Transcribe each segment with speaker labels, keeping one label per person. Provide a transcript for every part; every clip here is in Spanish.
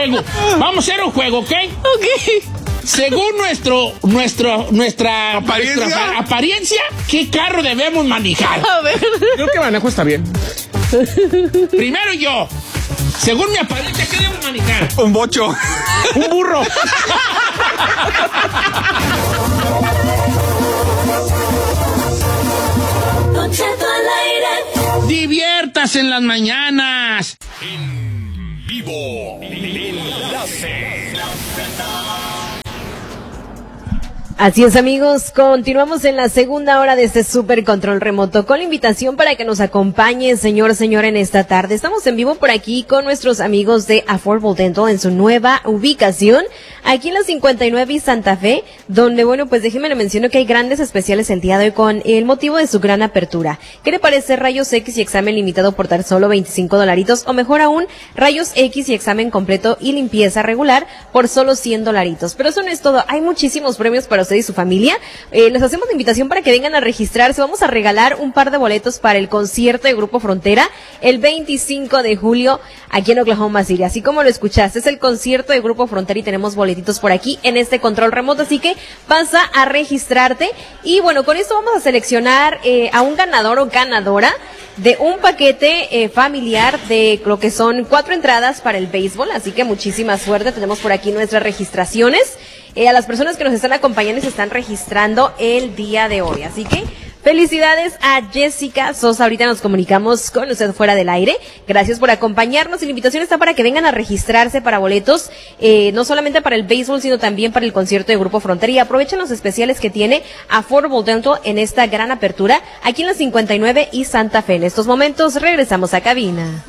Speaker 1: juego. Vamos a hacer un juego, ¿ok?
Speaker 2: Ok.
Speaker 1: Según nuestra apariencia, ¿qué carro debemos manejar?
Speaker 2: A ver.
Speaker 3: Creo que manejo está bien.
Speaker 1: Primero yo. Según mi apariencia, ¿qué debo manejar?
Speaker 3: Un bocho.
Speaker 1: Un burro.
Speaker 4: Don Cheto al aire.
Speaker 1: Diviértase en las mañanas.
Speaker 5: En vivo. Enlace.
Speaker 2: Así es, amigos, continuamos en la segunda hora de este super control remoto con la invitación para que nos acompañe, señora, en esta tarde. Estamos en vivo por aquí con nuestros amigos de Affordable Dental en su nueva ubicación, aquí en la 59 y Santa Fe, donde, bueno, pues déjeme le menciono que hay grandes especiales el día de hoy con el motivo de su gran apertura. ¿Qué le parece rayos X y examen limitado por tan solo $25 o mejor aún, rayos X y examen completo y limpieza regular por solo $100? Pero eso no es todo, hay muchísimos premios para usted y su familia. Les hacemos la invitación para que vengan a registrarse. Vamos a regalar un par de boletos para el concierto de Grupo Frontera el 25 de julio aquí en Oklahoma City. Así como lo escuchaste, es el concierto de Grupo Frontera y tenemos boletitos por aquí en este control remoto, así que pasa a registrarte. Y bueno, con esto vamos a seleccionar a un ganador o ganadora de un paquete familiar de lo que son 4 entradas para el béisbol, así que muchísima suerte. Tenemos por aquí nuestras registraciones. A las personas que nos están acompañando y se están registrando el día de hoy. Así que felicidades a Jessica Sosa. Ahorita nos comunicamos con usted fuera del aire. Gracias por acompañarnos. Y la invitación está para que vengan a registrarse para boletos, no solamente para el béisbol, sino también para el concierto de Grupo Frontera. Y aprovechen los especiales que tiene Affordable Dental en esta gran apertura aquí en la 59 y Santa Fe. En estos momentos regresamos a cabina.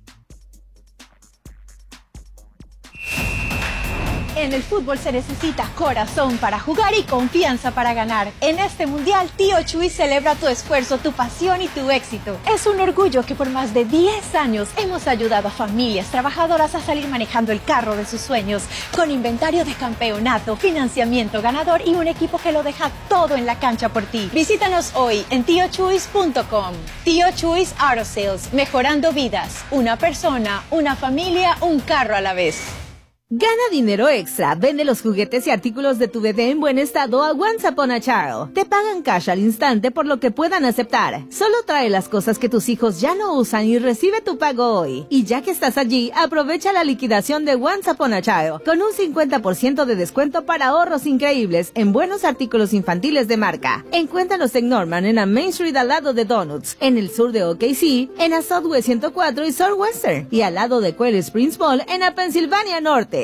Speaker 6: En el fútbol se necesita corazón para jugar y confianza para ganar. En este mundial, Tío Chuy celebra tu esfuerzo, tu pasión y tu éxito. Es un orgullo que por más de 10 años hemos ayudado a familias trabajadoras a salir manejando el carro de sus sueños, con inventario de campeonato, financiamiento ganador y un equipo que lo deja todo en la cancha por ti. Visítanos hoy en tiochuys.com. Tío Chuys Auto Sales, mejorando vidas. Una persona, una familia, un carro a la vez.
Speaker 7: Gana dinero extra, vende los juguetes y artículos de tu bebé en buen estado a Once Upon a Child. Te pagan cash al instante por lo que puedan aceptar. Solo trae las cosas que tus hijos ya no usan y recibe tu pago hoy. Y ya que estás allí, aprovecha la liquidación de Once Upon a Child con un 50% de descuento para ahorros increíbles en buenos artículos infantiles de marca. Encuéntralos en Norman, en la Main Street al lado de Donuts, en el sur de OKC, en la Southwest 104 y Southwestern, y al lado de Quail Springs Mall en la Pensilvania Norte.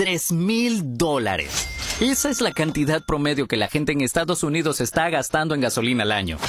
Speaker 8: $3,000. Esa es la cantidad promedio que la gente en Estados Unidos está gastando en gasolina al año.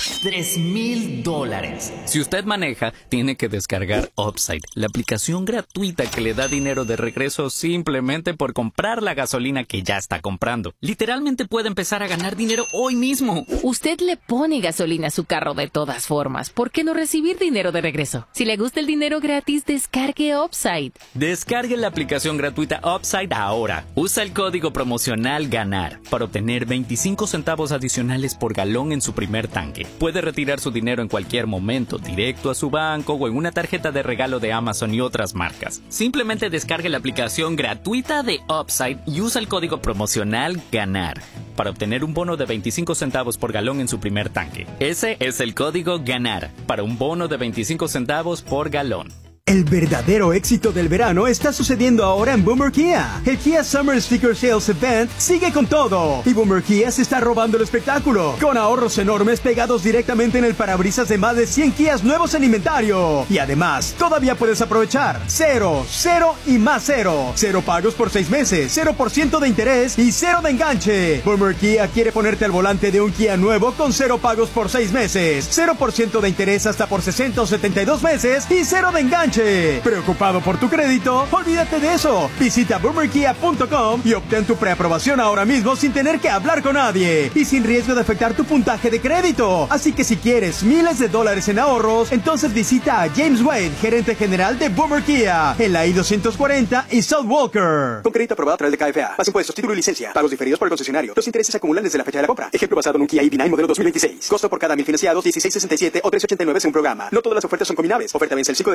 Speaker 8: $3,000. Si usted maneja, tiene que descargar Upside, la aplicación gratuita que le da dinero de regreso simplemente por comprar la gasolina que ya está comprando. Literalmente puede empezar a ganar dinero hoy mismo.
Speaker 9: Usted le pone gasolina a su carro de todas formas. ¿Por qué no recibir dinero de regreso? Si le gusta el dinero gratis, descargue Upside.
Speaker 8: Descargue la aplicación gratuita Upside ahora. Usa el código promocional GANAR para obtener 25 centavos adicionales por galón en su primer tanque. Puede retirar su dinero en cualquier momento, directo a su banco o en una tarjeta de regalo de Amazon y otras marcas. Simplemente descargue la aplicación gratuita de Upside y usa el código promocional GANAR para obtener un bono de 25 centavos por galón en su primer tanque. Ese es el código GANAR para un bono de 25 centavos por galón.
Speaker 10: El verdadero éxito del verano está sucediendo ahora en Boomer Kia. El Kia Summer Sticker Sales Event sigue con todo. Y Boomer Kia se está robando el espectáculo, con ahorros enormes pegados directamente en el parabrisas de más de 100 Kias nuevos en inventario. Y además, todavía puedes aprovechar 0, 0 y más 0. 0 pagos por 6 meses, 0% de interés y 0 de enganche. Boomer Kia quiere ponerte al volante de un Kia nuevo con 0 pagos por 6 meses, 0% de interés hasta por 60 o 72 meses y 0 de enganche. ¿Preocupado por tu crédito? Olvídate de eso. Visita boomerkia.com y obtén tu preaprobación ahora mismo sin tener que hablar con nadie y sin riesgo de afectar tu puntaje de crédito. Así que si quieres miles de dólares en ahorros, entonces visita a James Wade, gerente general de Boomer Kia, en la I-240 y South Walker. Con crédito aprobado a través de KFA. Más impuestos, título y licencia. Pagos diferidos por el concesionario. Los intereses se acumulan desde la fecha de la compra. Ejemplo basado en un Kia EV9 modelo 2026. Costo por cada 1000 financiados, $16.67 o $13.89 según programa. No todas las ofertas son combinables. Oferta vence el 5 de julio del 2025.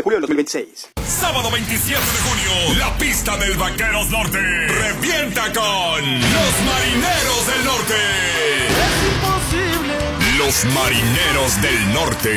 Speaker 10: 2006.
Speaker 5: Sábado 27 de junio, la pista del Vaqueros Norte revienta con los Marineros del Norte.
Speaker 3: Es imposible.
Speaker 5: Los Marineros del Norte.